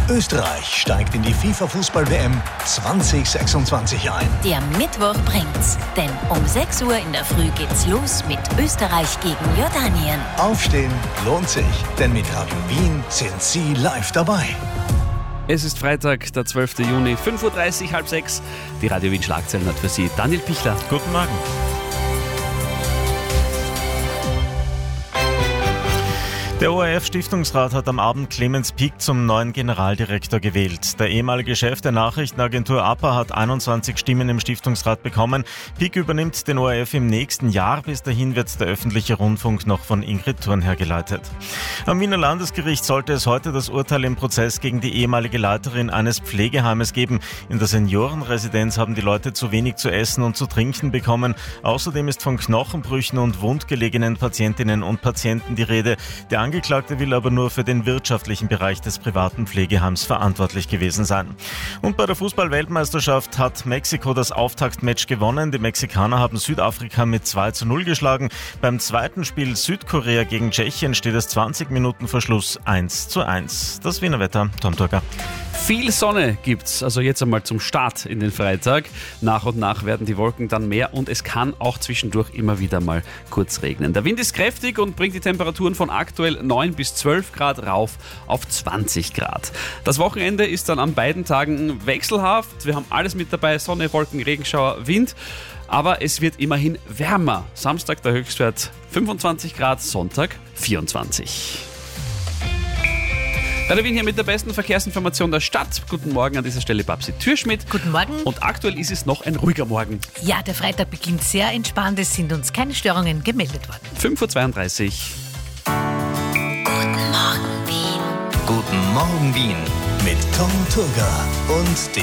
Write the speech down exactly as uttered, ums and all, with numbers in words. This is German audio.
Österreich steigt in die FIFA-Fußball-W M zwanzig sechsundzwanzig ein. Der Mittwoch bringt's, denn um sechs Uhr in der Früh geht's los mit Österreich gegen Jordanien. Aufstehen lohnt sich, denn mit Radio Wien sind Sie live dabei. Es ist Freitag, der zwölfte Juni, fünf Uhr dreißig, halb sechs. Die Radio Wien Schlagzeilen hat für Sie Daniel Pichler. Guten Morgen. Der O R F-Stiftungsrat hat am Abend Clemens Pick zum neuen Generaldirektor gewählt. Der ehemalige Chef der Nachrichtenagentur A P A hat einundzwanzig Stimmen im Stiftungsrat bekommen. Pick übernimmt den O R F im nächsten Jahr. Bis dahin wird der öffentliche Rundfunk noch von Ingrid Thurnherr geleitet. Am Wiener Landesgericht sollte es heute das Urteil im Prozess gegen die ehemalige Leiterin eines Pflegeheimes geben. In der Seniorenresidenz haben die Leute zu wenig zu essen und zu trinken bekommen. Außerdem ist von Knochenbrüchen und wundgelegenen Patientinnen und Patienten die Rede. Der Angeklagte will aber nur für den wirtschaftlichen Bereich des privaten Pflegeheims verantwortlich gewesen sein. Und bei der Fußball-Weltmeisterschaft hat Mexiko das Auftaktmatch gewonnen. Die Mexikaner haben Südafrika mit zwei zu null geschlagen. Beim zweiten Spiel Südkorea gegen Tschechien steht es zwanzig Minuten vor Schluss eins zu eins. Das Wiener Wetter, Tom Turger. Viel Sonne gibt's, also jetzt einmal zum Start in den Freitag. Nach und nach werden die Wolken dann mehr und es kann auch zwischendurch immer wieder mal kurz regnen. Der Wind ist kräftig und bringt die Temperaturen von aktuell neun bis zwölf Grad rauf auf zwanzig Grad. Das Wochenende ist dann an beiden Tagen wechselhaft. Wir haben alles mit dabei, Sonne, Wolken, Regenschauer, Wind. Aber es wird immerhin wärmer. Samstag der Höchstwert fünfundzwanzig Grad, Sonntag vierundzwanzig. Radio Wien hier mit der besten Verkehrsinformation der Stadt. Guten Morgen an dieser Stelle Babsi Türschmidt. Guten Morgen. Und aktuell ist es noch ein ruhiger Morgen. Ja, der Freitag beginnt sehr entspannt. Es sind uns keine Störungen gemeldet worden. fünf Uhr zweiunddreißig. Guten Morgen Wien mit Tom Turger und